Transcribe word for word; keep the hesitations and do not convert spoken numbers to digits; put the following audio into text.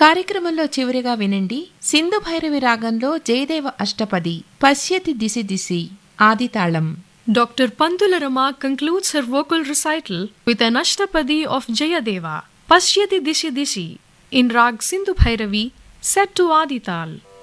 కార్యక్రమంలో చివరిగా వినండి సింధు భైరవి రాగంలో జయదేవ అష్టపది పశ్యతి దిశి దిశి ఆదితాళం. Doctor Pandula Rama concludes her vocal recital with an Ashtapadi of Jayadeva, Pashyati Dishi Dishi, in Rag Sindhu Bhairavi, set to Adital.